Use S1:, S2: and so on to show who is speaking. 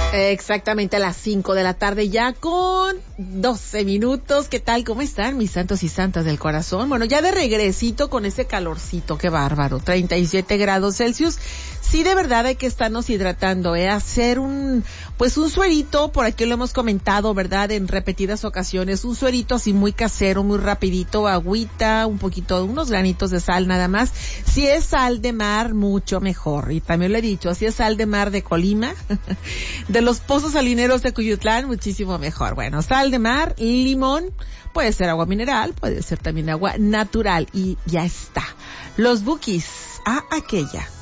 S1: Exactamente a las 5 de la tarde ya con 12 minutos. ¿Qué tal? ¿Cómo están mis santos y santas del corazón? Bueno, ya de regresito con ese calorcito, qué bárbaro, 37 grados Celsius. Sí, de verdad hay que estarnos hidratando, hacer un suerito, por aquí lo hemos comentado, ¿verdad? En repetidas ocasiones, un suerito así muy casero, muy rapidito, agüita, un poquito, unos granitos de sal nada más. Si es sal de mar, mucho mejor. Y también lo he dicho, si es sal de mar de Colima, de los pozos salineros de Cuyutlán, muchísimo mejor. Bueno, sal de mar, limón, puede ser agua mineral, puede ser también agua natural y ya está. Los Bukis, aquella.